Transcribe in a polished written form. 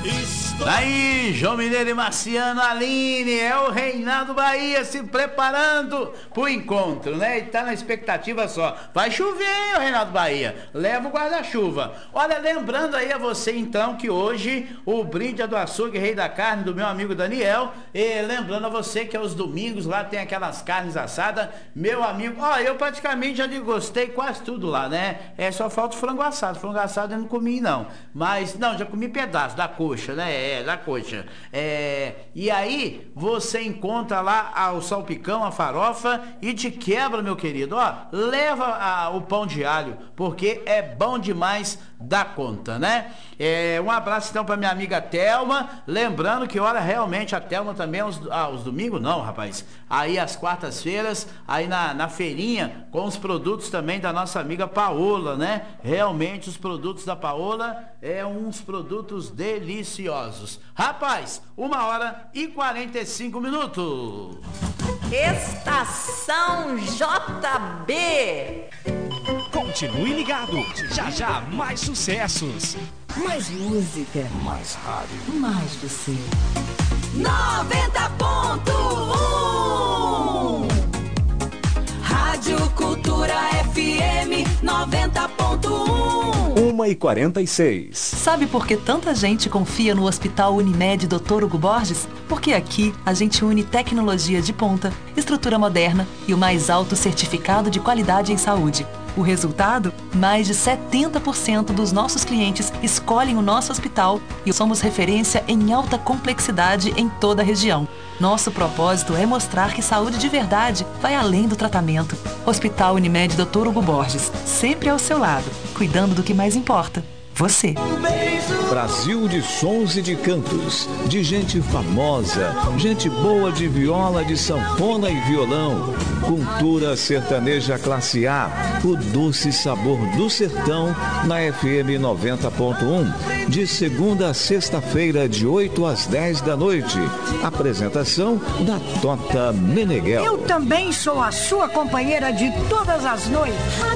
Daí, João Mineiro e Marciano, Aline, é o Reinaldo Bahia se preparando pro encontro, né? E tá na expectativa só. Vai chover, Reinaldo Bahia. Leva o guarda-chuva. Olha, lembrando aí a você então que hoje o brinde é do açougue Rei da Carne do meu amigo Daniel. E lembrando a você que aos domingos lá tem aquelas carnes assadas. Meu amigo, ó, eu praticamente já gostei quase tudo lá, né? É, só falta o frango assado. Frango assado eu não comi não. Mas, não, já comi pedaço da coxa, né? Da coxa. E aí você encontra lá o salpicão, a farofa e de quebra, meu querido, ó, leva o pão de alho, porque é bom demais da conta, né? Um abraço então pra minha amiga Thelma, lembrando que, olha, realmente a Thelma também os domingos não, rapaz, aí às quartas-feiras, aí na feirinha, com os produtos também da nossa amiga Paola, né? Realmente os produtos da Paola uns produtos deliciosos. Rapaz, 1h45. Estação JB. Continue ligado, já mais sucessos. Mais música. Mais rádio. Mais você. 90.1 Rádio Cultura FM 90.1 1h46. Sabe por que tanta gente confia no Hospital Unimed Dr. Hugo Borges? Porque aqui a gente une tecnologia de ponta, estrutura moderna e o mais alto certificado de qualidade em saúde. O resultado? Mais de 70% dos nossos clientes escolhem o nosso hospital e somos referência em alta complexidade em toda a região. Nosso propósito é mostrar que saúde de verdade vai além do tratamento. Hospital Unimed Dr. Hugo Borges, sempre ao seu lado, cuidando do que mais importa, você. Brasil de sons e de cantos, de gente famosa, gente boa de viola, de sanfona e violão. Cultura sertaneja classe A, o doce sabor do sertão na FM 90.1, de segunda a sexta-feira, de 8 às 10 da noite. Apresentação da Tota Meneghel. Eu também sou a sua companheira de todas as noites.